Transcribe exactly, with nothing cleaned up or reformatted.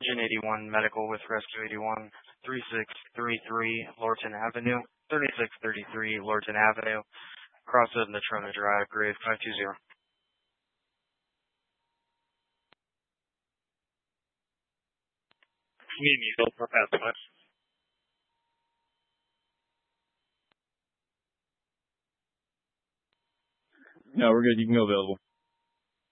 Engine eighty-one Medical with Rescue eighty-one, thirty-six thirty-three Lorton Avenue, thirty-six thirty-three Lorton Avenue, Crossroad Natrona Drive, grade five two zero. You need me to for fast much? No, we're good. You can go available.